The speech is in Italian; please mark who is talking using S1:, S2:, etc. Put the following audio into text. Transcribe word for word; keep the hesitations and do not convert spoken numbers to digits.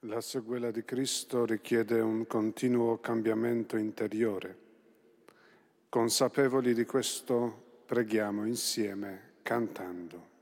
S1: La sequela di Cristo richiede un continuo cambiamento interiore. Consapevoli di questo, preghiamo insieme cantando.